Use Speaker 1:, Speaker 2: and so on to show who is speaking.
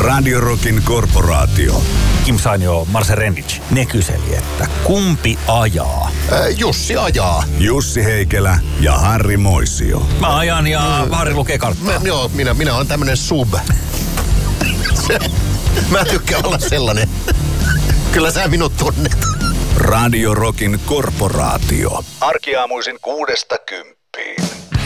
Speaker 1: Radio Rockin korporaatio.
Speaker 2: Kim Sainio, Marse Rendic. Ne kyseli, että kumpi ajaa?
Speaker 3: Jussi ajaa.
Speaker 1: Jussi Heikelä ja Harri Moisio.
Speaker 2: Mä ajan ja Harri lukee karttaa.
Speaker 3: Minä olen tämmönen sub. Mä tykkään olla sellainen. Kyllä sä minut tunnet.
Speaker 1: Radio Rockin korporaatio.
Speaker 4: Arkiaamuisin 6–10.